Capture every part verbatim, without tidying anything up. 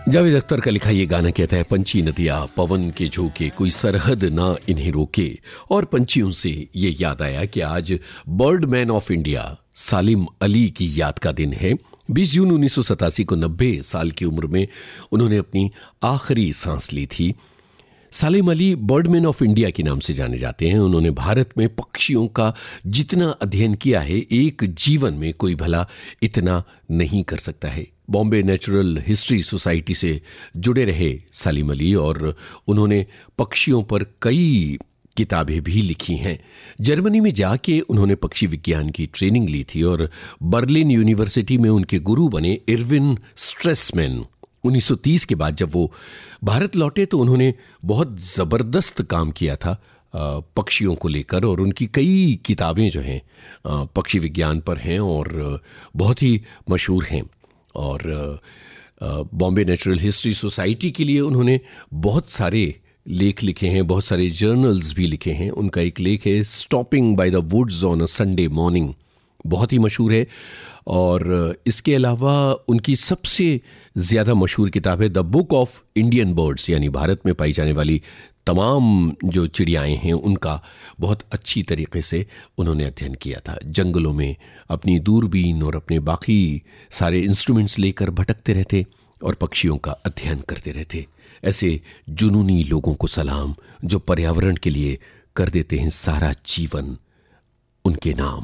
जावेद अख्तर का लिखा ये गाना कहता है, पंछी नदियाँ पवन के झोंके, कोई सरहद ना इन्हें रोके। और पंछियों से ये याद आया कि आज बर्डमैन ऑफ इंडिया सालिम अली की याद का दिन है। बीस जून उन्नीस सौ सतासी को नब्बे साल की उम्र में उन्होंने अपनी आखिरी सांस ली थी। सालिम अली बर्डमैन ऑफ इंडिया के नाम से जाने जाते हैं। उन्होंने भारत में पक्षियों का जितना अध्ययन किया है, एक जीवन में कोई भला इतना नहीं कर सकता है। बॉम्बे नेचुरल हिस्ट्री सोसाइटी से जुड़े रहे सालिम अली और उन्होंने पक्षियों पर कई किताबें भी लिखी हैं। जर्मनी में जाके उन्होंने पक्षी विज्ञान की ट्रेनिंग ली थी और बर्लिन यूनिवर्सिटी में उनके गुरु बने इरविन स्ट्रेसमैन। उन्नीस सौ तीस के बाद जब वो भारत लौटे तो उन्होंने बहुत ज़बरदस्त काम किया था पक्षियों को लेकर, और उनकी कई किताबें जो हैं पक्षी विज्ञान पर हैं और बहुत ही मशहूर हैं। और बॉम्बे नेचुरल हिस्ट्री सोसाइटी के लिए उन्होंने बहुत सारे लेख लिखे हैं, बहुत सारे जर्नल्स भी लिखे हैं। उनका एक लेख है stopping by the woods on a Sunday morning, बहुत ही मशहूर है। और इसके अलावा उनकी सबसे ज़्यादा मशहूर किताब है the book of Indian birds, यानी भारत में पाई जाने वाली तमाम जो चिड़ियाएँ हैं उनका बहुत अच्छी तरीके से उन्होंने अध्ययन किया था। जंगलों में अपनी दूरबीन और अपने बाकी सारे इंस्ट्रूमेंट्स लेकर भटकते रहते और पक्षियों का अध्ययन करते रहते। ऐसे जुनूनी लोगों को सलाम जो पर्यावरण के लिए कर देते हैं सारा जीवन उनके नाम।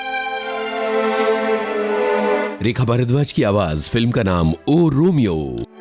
रेखा भारद्वाज की आवाज, फिल्म का नाम ओ रोमियो।